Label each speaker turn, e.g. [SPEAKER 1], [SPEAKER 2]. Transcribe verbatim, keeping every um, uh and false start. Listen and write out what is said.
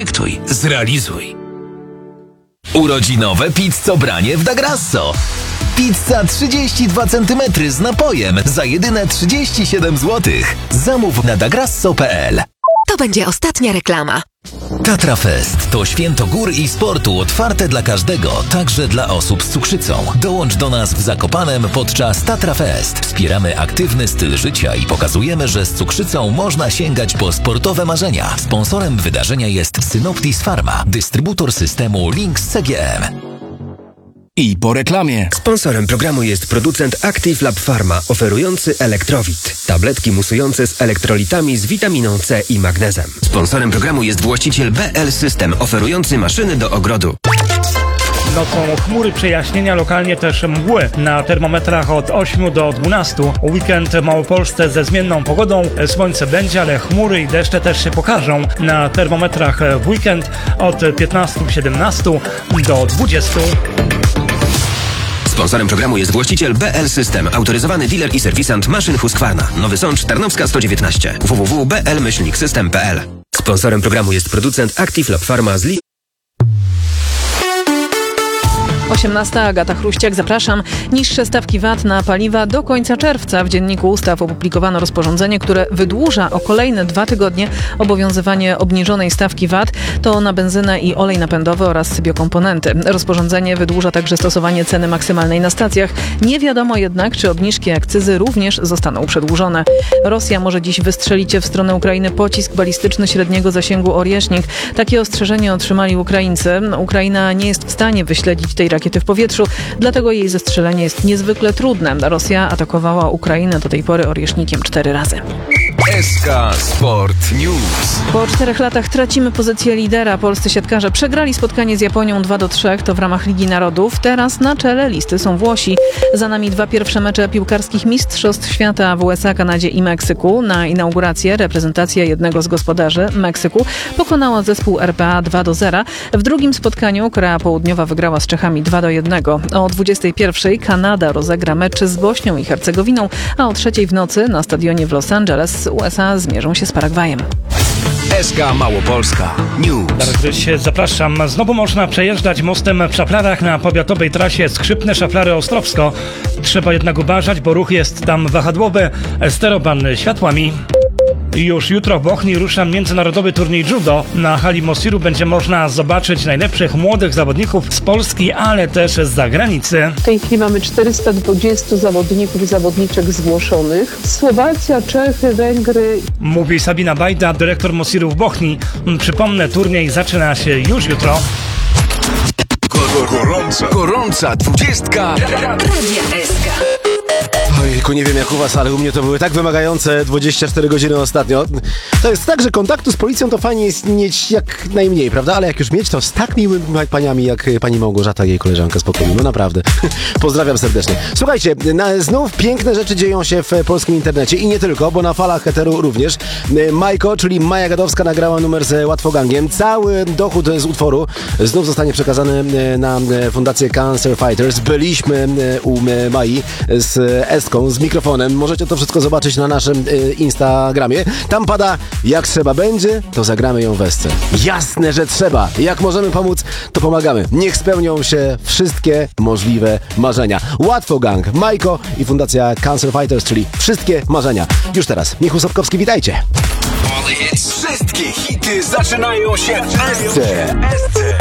[SPEAKER 1] Zaprojektuj, zrealizuj. Urodzinowe pizzobranie w Da Grasso. Pizza trzydzieści dwa centymetry z napojem za jedyne trzydzieści siedem złotych. Zamów na dagrasso kropka p l.
[SPEAKER 2] To będzie ostatnia reklama.
[SPEAKER 1] Tatra Fest to święto gór i sportu otwarte dla każdego, także dla osób z cukrzycą. Dołącz do nas w Zakopanem podczas Tatra Fest. Wspieramy aktywny styl życia i pokazujemy, że z cukrzycą można sięgać po sportowe marzenia. Sponsorem wydarzenia jest Synoptis Pharma, dystrybutor systemu Lynx C G M.
[SPEAKER 3] I po reklamie.
[SPEAKER 4] Sponsorem programu jest producent Active Lab Pharma, oferujący Elektrowit. Tabletki musujące z elektrolitami z witaminą C i magnezem. Sponsorem programu jest właściciel B L System, oferujący maszyny do ogrodu.
[SPEAKER 5] Nocą chmury, przejaśnienia, lokalnie też mgły. Na termometrach od ośmiu do dwunastu. Weekend w Małopolsce ze zmienną pogodą. Słońce będzie, ale chmury i deszcze też się pokażą. Na termometrach w weekend od piętnastu siedemnastu do dwudziestu.
[SPEAKER 4] Sponsorem programu jest właściciel B L System, autoryzowany dealer i serwisant maszyn Husqvarna. Nowy Sącz, Tarnowska sto dziewiętnaście. w w w kropka b l system kropka p l. Sponsorem programu jest producent Active Lab Pharma z Li...
[SPEAKER 6] osiemnasta. Agata Chruściak, zapraszam. Niższe stawki V A T na paliwa do końca czerwca. W Dzienniku Ustaw opublikowano rozporządzenie, które wydłuża o kolejne dwa tygodnie obowiązywanie obniżonej stawki V A T. To na benzynę i olej napędowy oraz biokomponenty. Rozporządzenie wydłuża także stosowanie ceny maksymalnej na stacjach. Nie wiadomo jednak, czy obniżki akcyzy również zostaną przedłużone. Rosja może dziś wystrzelić w stronę Ukrainy pocisk balistyczny średniego zasięgu Orieśnik. Takie ostrzeżenie otrzymali Ukraińcy. Ukraina nie jest w stanie wyśledzić tej rakiety w powietrzu, dlatego jej zestrzelenie jest niezwykle trudne. Rosja atakowała Ukrainę do tej pory Orieśnikiem cztery razy.
[SPEAKER 1] S K Sport News.
[SPEAKER 6] Po czterech latach tracimy pozycję lidera. Polscy siatkarze przegrali spotkanie z Japonią dwa do trzech. To w ramach Ligi Narodów. Teraz na czele listy są Włosi. Za nami dwa pierwsze mecze piłkarskich Mistrzostw Świata w U S A, Kanadzie i Meksyku. Na inaugurację reprezentacja jednego z gospodarzy, Meksyku, pokonała zespół R P A dwa do zera. W drugim spotkaniu Korea Południowa wygrała z Czechami dwa do jednego. O dwudziestej pierwszej Kanada rozegra mecz z Bośnią i Hercegowiną, a o trzeciej w nocy na stadionie w Los Angeles U S A zmierzą się z Paragwajem.
[SPEAKER 1] S K Małopolska News.
[SPEAKER 5] Teraz zapraszam. Znowu można przejeżdżać mostem w Szaflarach na powiatowej trasie Skrzypne-Szaflary-Ostrowsko. Trzeba jednak uważać, bo ruch jest tam wahadłowy, steroban światłami. Już jutro w Bochni rusza międzynarodowy turniej judo. Na hali Mosiru będzie można zobaczyć najlepszych młodych zawodników z Polski, ale też z zagranicy.
[SPEAKER 7] W tej chwili mamy czterysta dwadzieścia zawodników i zawodniczek zgłoszonych. Słowacja, Czechy, Węgry.
[SPEAKER 5] Mówi Sabina Bajda, dyrektor Mosiru w Bochni. Przypomnę, turniej zaczyna się już jutro.
[SPEAKER 1] Gorąca, gorąca dwudziestka
[SPEAKER 2] Radia S K.
[SPEAKER 8] Ojejku, nie wiem jak u was, ale u mnie to były tak wymagające dwadzieścia cztery godziny ostatnio. To jest tak, że kontaktu z policją to fajnie jest mieć jak najmniej, prawda? Ale jak już mieć, to z tak miłymi paniami jak pani Małgorzata i jej koleżanka z pokoju. No naprawdę. Pozdrawiam serdecznie. Słuchajcie, na, znów piękne rzeczy dzieją się w polskim internecie i nie tylko, bo na falach heteru również. Majko, czyli Maja Gadowska, nagrała numer z Łatwogangiem. Cały dochód z utworu znów zostanie przekazany na Fundację Cancer Fighters. Byliśmy u Mai z Eską, z mikrofonem. Możecie to wszystko zobaczyć na naszym y, Instagramie. Tam pada, jak trzeba będzie, to zagramy ją w Esce. Jasne, że trzeba. Jak możemy pomóc, to pomagamy. Niech spełnią się wszystkie możliwe marzenia. Łatwogang, Majko i Fundacja Cancer Fighters, czyli wszystkie marzenia. Już teraz. Michał Sapkowski, witajcie.
[SPEAKER 1] Wszystkie hity zaczynają się w Esce.